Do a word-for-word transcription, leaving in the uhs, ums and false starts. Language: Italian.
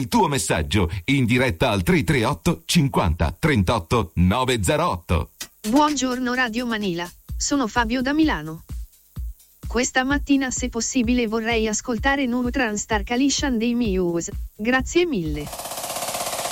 il tuo messaggio in diretta al tre tre otto cinquanta trentotto novecentotto. Buongiorno Radio Manila, sono Fabio da Milano. Questa mattina, se possibile, vorrei ascoltare New Transtar Coalition dei Muse. Grazie mille.